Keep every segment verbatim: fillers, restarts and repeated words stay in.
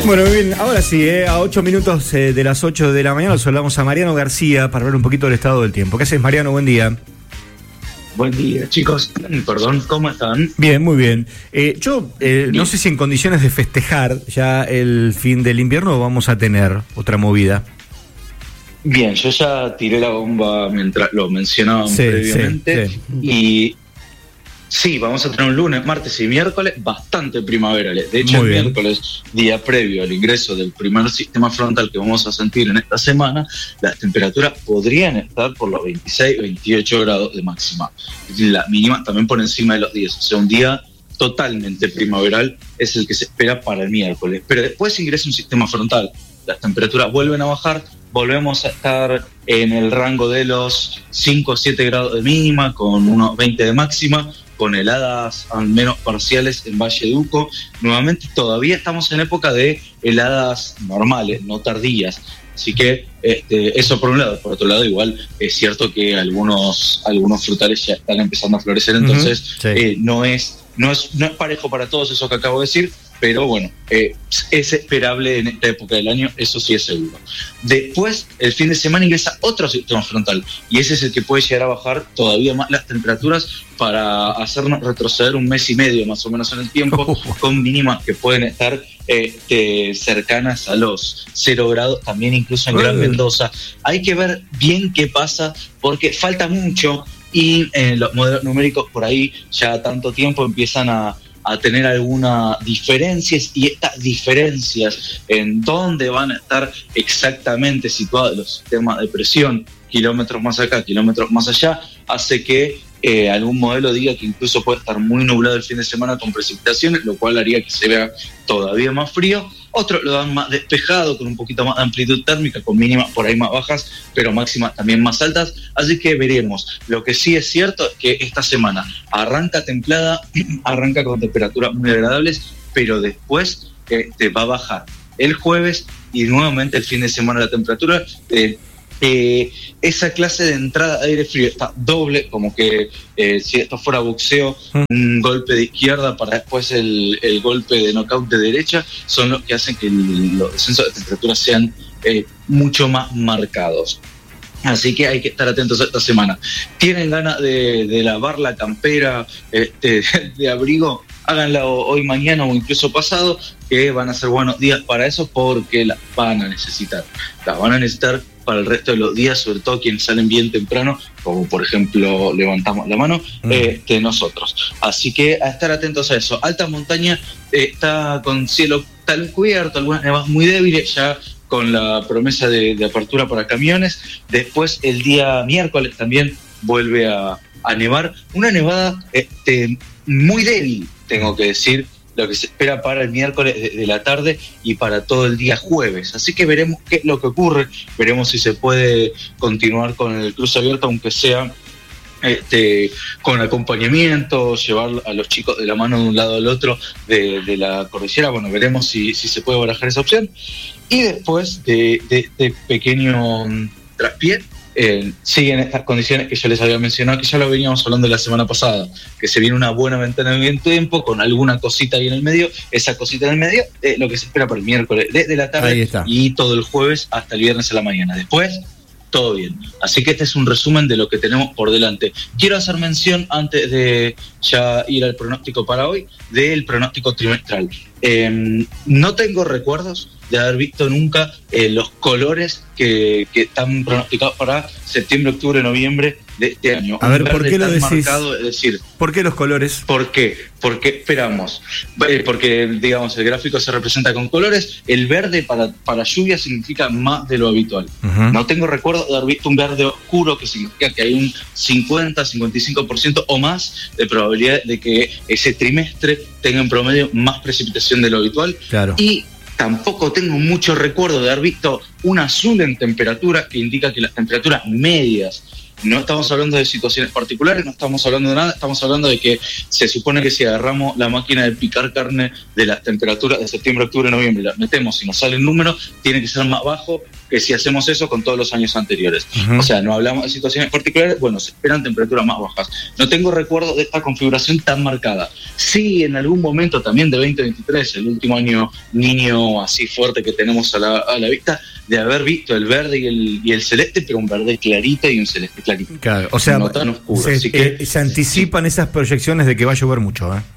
Bueno, muy bien, ahora sí, eh, a ocho minutos eh, de las ocho de la mañana nos hablamos a Mariano García para hablar un poquito del estado del tiempo. ¿Qué haces, Mariano? Buen día. Buen día, chicos. Perdón, ¿cómo están? Bien, muy bien. Eh, yo eh, no sé si en condiciones de festejar ya el fin del invierno vamos a tener otra movida. Bien, yo ya tiré la bomba mientras lo mencionaban sí, previamente. Sí, sí. Y sí, vamos a tener un lunes, martes y miércoles bastante primaverales. De hecho, Muy el bien. miércoles, día previo al ingreso del primer sistema frontal que vamos a sentir en esta semana, las temperaturas podrían estar por los veintiséis, veintiocho grados de máxima. La mínima también por encima de los diez. O sea, un día totalmente primaveral es el que se espera para el miércoles. Pero después ingresa un sistema frontal. Las temperaturas vuelven a bajar, volvemos a estar en el rango de los cinco o siete grados de mínima, con unos veinte de máxima, con heladas al menos parciales en Valle de Uco. Nuevamente todavía estamos en época de heladas normales, no tardías. Así que este, eso por un lado. Por otro lado, igual es cierto que algunos, algunos frutales ya están empezando a florecer, entonces Uh-huh, sí. eh, no, es, no, es, no es parejo para todos eso que acabo de decir, pero bueno, eh, es esperable en esta época del año, eso sí es seguro. Después, el fin de semana ingresa otro sistema frontal, y ese es el que puede llegar a bajar todavía más las temperaturas para hacernos retroceder un mes y medio más o menos en el tiempo, con mínimas que pueden estar este, cercanas a los cero grados, también incluso en Gran Mendoza. Hay que ver bien qué pasa, porque falta mucho, y eh, los modelos numéricos por ahí ya tanto tiempo empiezan a a tener algunas diferencias, y estas diferencias en dónde van a estar exactamente situados los sistemas de presión, kilómetros más acá, kilómetros más allá, hace que eh, algún modelo diga que incluso puede estar muy nublado el fin de semana con precipitaciones, lo cual haría que se vea todavía más frío. Otros lo dan más despejado, con un poquito más de amplitud térmica, con mínimas por ahí más bajas, pero máximas también más altas. Así que veremos. Lo que sí es cierto es que esta semana arranca templada, arranca con temperaturas muy agradables, pero después este, va a bajar el jueves y nuevamente el fin de semana la temperatura. Eh, Eh, esa clase de entrada de aire frío está doble, como que eh, si esto fuera boxeo, un golpe de izquierda para después el, el golpe de knockout de derecha, son los que hacen que el, los descensos de temperatura sean eh, mucho más marcados. Así que hay que estar atentos esta semana. ¿Tienen ganas de, de lavar la campera este, de abrigo? Háganla hoy, mañana o incluso pasado, que van a ser buenos días para eso, porque las van a necesitar. Las van a necesitar para el resto de los días, sobre todo quienes salen bien temprano, como por ejemplo levantamos la mano, mm. eh, que nosotros. Así que a estar atentos a eso. Alta montaña eh, está con cielo tal vez cubierto, algunas nevadas muy débiles, ya con la promesa de, de apertura para camiones. Después el día miércoles también vuelve a, a nevar, una nevada este, muy débil, tengo que decir, lo que se espera para el miércoles de, de la tarde y para todo el día jueves. Así que veremos qué es lo que ocurre, veremos si se puede continuar con el cruce abierto, aunque sea este, con acompañamiento, llevar a los chicos de la mano de un lado al otro de, de la cordillera. Bueno, veremos si, si se puede barajar esa opción. Y después de este pequeño traspié, Eh, siguen estas condiciones que yo les había mencionado, que ya lo veníamos hablando la semana pasada, que se viene una buena ventana de bien tiempo con alguna cosita ahí en el medio. Esa cosita en el medio es eh, lo que se espera para el miércoles desde la tarde y todo el jueves hasta el viernes a la mañana. Después, todo bien. Así que este es un resumen de lo que tenemos por delante. Quiero hacer mención, antes de ya ir al pronóstico para hoy, del pronóstico trimestral. Eh, no tengo recuerdos de haber visto nunca eh, los colores que, que están pronosticados para septiembre, octubre, noviembre de este año. A ver, ¿por qué lo decís? Marcado, es decir, ¿por qué los colores? ¿Por qué? Porque esperamos. Eh, porque, digamos, el gráfico se representa con colores. El verde para, para lluvia significa más de lo habitual. Uh-huh. No tengo recuerdo de haber visto un verde oscuro, que significa que hay un cincuenta, cincuenta y cinco por ciento o más de probabilidad de que ese trimestre tenga en promedio más precipitación de lo habitual. Claro. Y tampoco tengo mucho recuerdo de haber visto un azul en temperatura, que indica que las temperaturas medias no estamos hablando de situaciones particulares, no estamos hablando de nada, estamos hablando de que se supone que si agarramos la máquina de picar carne de las temperaturas de septiembre, octubre, noviembre, la metemos y nos sale un número, tiene que ser más bajo que si hacemos eso con todos los años anteriores. Uh-huh. O sea, no hablamos de situaciones particulares, bueno, se esperan temperaturas más bajas. No tengo recuerdo de esta configuración tan marcada. Sí, en algún momento también de veinte veintitrés, el último año niño así fuerte que tenemos a la, a la vista, de haber visto el verde y el, y el celeste, pero un verde clarito y un celeste clarito. Claro, o sea, no tan oscuro. Se, Así que, eh, se anticipan sí. esas proyecciones de que va a llover mucho, ¿eh?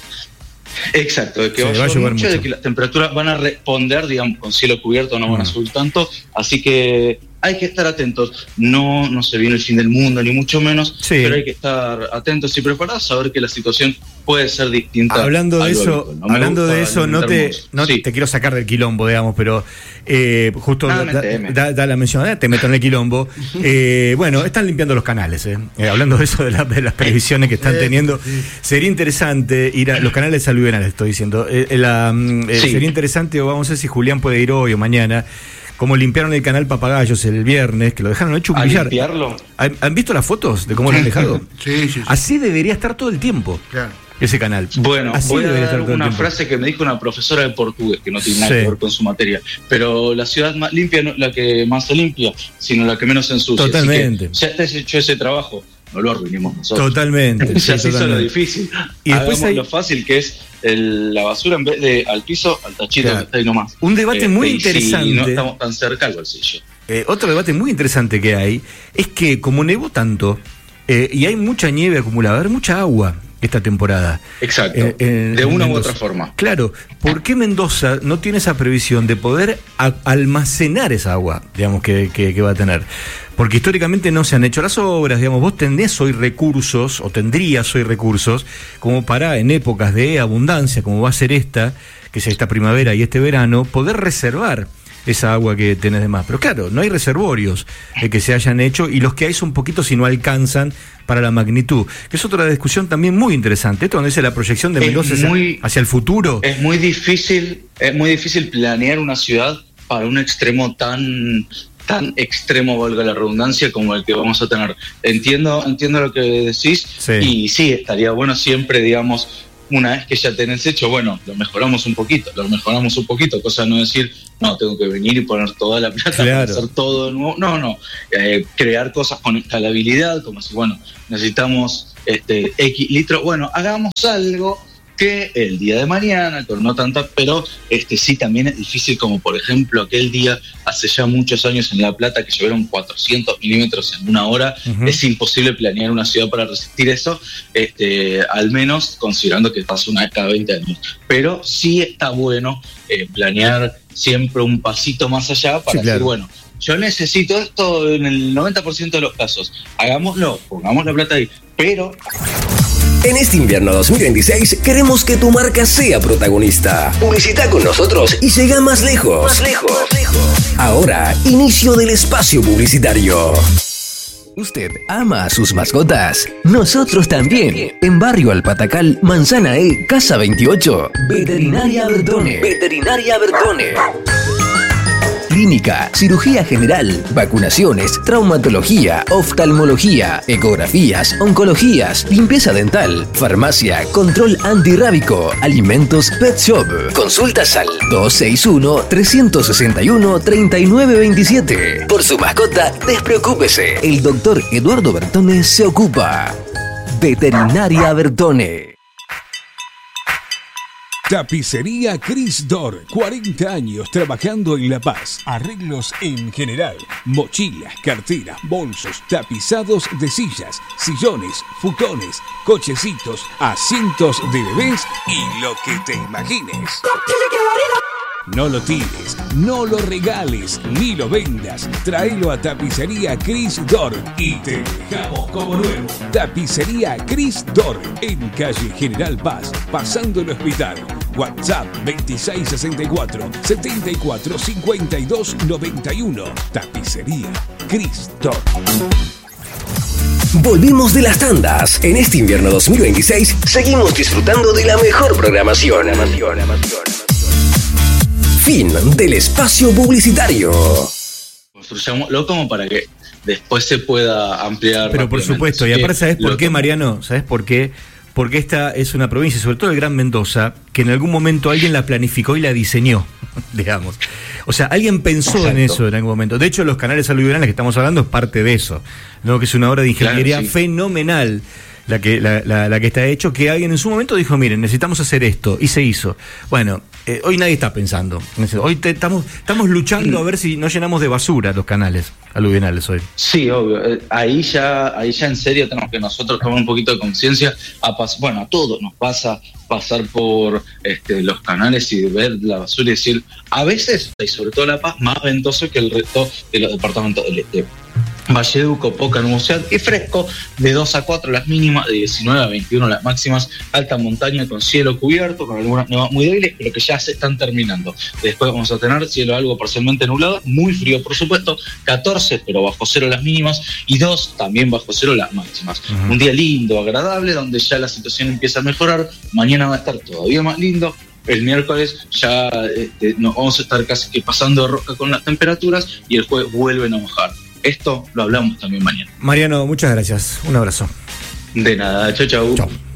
Exacto, de que sí, va, va a llover mucho, mucho, de que las temperaturas van a responder, digamos, con cielo cubierto no van a subir tanto, así que hay que estar atentos. No, no se viene el fin del mundo, ni mucho menos, sí. pero hay que estar atentos y preparados, saber que la situación puede ser distinta. Hablando de eso, no hablando de eso, no te, no sí. te quiero sacar del quilombo, digamos, pero eh, justo ah, da, da, da la mención, eh, te meto en el quilombo. eh, bueno, están limpiando los canales, eh. Eh, hablando de eso, de, la, de las previsiones que están teniendo, sería interesante ir a los canales saludionales, estoy diciendo. Eh, la, eh, sí. Sería interesante, o vamos a ver si Julián puede ir hoy o mañana. Como limpiaron el canal Papagayos el viernes, que lo dejaron hecho un billar. ¿Han, ¿Han visto las fotos de cómo lo han dejado? Sí, sí, sí. Así debería estar todo el tiempo. Claro. Ese canal. Bueno, así voy a dar una frase que me dijo una profesora de portugués, que no tiene nada sí. que ver con su materia, pero la ciudad más limpia no es la que más se limpia, sino la que menos se ensucia. Totalmente. Así que ya está hecho ese trabajo, no lo arruinemos nosotros. Totalmente. Ya se hizo lo difícil. Y después hay lo fácil, que es el, la basura en vez de al piso, al tachito claro. que está ahí nomás. Un debate eh, muy interesante. Si no estamos tan cerca al bolsillo. Eh, otro debate muy interesante que hay es que como nevó tanto eh, y hay mucha nieve acumulada, hay mucha agua esta temporada. Exacto, eh, en, de una u otra forma. Claro, ¿por qué Mendoza no tiene esa previsión de poder a, almacenar esa agua, digamos, que, que, que va a tener? Porque históricamente no se han hecho las obras, digamos, vos tenés hoy recursos, o tendrías hoy recursos, como para, en épocas de abundancia, como va a ser esta, que es esta primavera y este verano, poder reservar esa agua que tenés de más. Pero claro, no hay reservorios eh, que se hayan hecho, y los que hay son poquitos y no alcanzan para la magnitud, que es otra discusión también muy interesante. Esto donde dice la proyección de Mendoza hacia el futuro. Es muy difícil, es muy difícil planear una ciudad para un extremo tan tan extremo, valga la redundancia, como el que vamos a tener. Entiendo, entiendo lo que decís, sí. y sí, estaría bueno siempre, digamos, una vez que ya tenés hecho, bueno, lo mejoramos un poquito, lo mejoramos un poquito, cosa de no decir, no, tengo que venir y poner toda la plata claro. para hacer todo de nuevo. No, no, eh, crear cosas con escalabilidad, como si, bueno, necesitamos este X litros, bueno, hagamos algo que el día de mañana, con no tanta, pero este sí también es difícil, como por ejemplo aquel día hace ya muchos años en La Plata que llovieron cuatrocientos milímetros en una hora. Uh-huh. Es imposible planear una ciudad para resistir eso, este, al menos considerando que pasa una vez cada veinte años. Pero sí está bueno eh, planear siempre un pasito más allá para sí, claro. decir, bueno, yo necesito esto en el noventa por ciento de los casos, hagámoslo, pongamos la plata ahí, pero... En este invierno dos mil veintiséis queremos que tu marca sea protagonista. Publicita con nosotros y llega más lejos. Más lejos. Más lejos. Ahora, inicio del espacio publicitario. ¿Usted ama a sus mascotas? Nosotros también. En Barrio Alpatacal, Manzana E, Casa veintiocho. Veterinaria Bertone. Veterinaria Bertone. Clínica, cirugía general, vacunaciones, traumatología, oftalmología, ecografías, oncologías, limpieza dental, farmacia, control antirrábico, alimentos, pet shop. Consultas al dos seis uno, tres seis uno, tres nueve dos siete. Por su mascota, despreocúpese. El doctor Eduardo Bertone se ocupa. Veterinaria Bertone. Tapicería Cris Dor, cuarenta años trabajando en La Paz. Arreglos en general, mochilas, carteras, bolsos, tapizados de sillas, sillones, futones, cochecitos, asientos de bebés y lo que te imagines. No lo tires, no lo regales, ni lo vendas. Tráelo a Tapicería Cris Dor y te dejamos como nuevo. Tapicería Cris Dor, en calle General Paz, pasando el hospital. WhatsApp veintiséis sesenta y cuatro, setenta y cuatro, cincuenta y dos noventa y uno. Tapicería Cris Dor. Volvimos de las tandas. En este invierno dos mil veintiséis seguimos disfrutando de la mejor programación. Fin del espacio publicitario. Construyámoslo como para que después se pueda ampliar. Pero por supuesto, y aparte, ¿sabes por qué, Mariano? ¿Sabes por qué? Porque esta es una provincia, sobre todo el Gran Mendoza, que en algún momento alguien la planificó y la diseñó, digamos. O sea, alguien pensó Exacto. en eso en algún momento. De hecho, los canales aluvionales que estamos hablando es parte de eso, ¿no? Que es una obra de ingeniería claro, sí. fenomenal la que, la, la, la que está hecho, que alguien en su momento dijo, miren, necesitamos hacer esto, y se hizo. Bueno, eh, hoy nadie está pensando. Hoy te, estamos, estamos luchando a ver si no llenamos de basura los canales aluvionales hoy. Sí, obvio. Eh, ahí ya ahí ya en serio tenemos que nosotros tomar un poquito de conciencia. A pas- bueno, a todos nos pasa pasar por este, los canales y ver la basura y decir, a veces, y sobre todo La Paz, más ventoso que el resto de los departamentos del este. Valleduco, poca nubosidad y fresco, de dos a cuatro las mínimas, de diecinueve a veintiuno las máximas, alta montaña con cielo cubierto, con algunas nevas muy débiles, pero que ya se están terminando. Después vamos a tener cielo algo parcialmente nublado, muy frío por supuesto, catorce pero bajo cero las mínimas y dos también bajo cero las máximas. Uh-huh. Un día lindo, agradable, donde ya la situación empieza a mejorar, mañana va a estar todavía más lindo. El miércoles ya este, nos vamos a estar casi que pasando de rosca con las temperaturas y el jueves vuelven a bajar. Esto lo hablamos también mañana. Mariano, muchas gracias. Un abrazo. De nada. Chau, chau. Chau.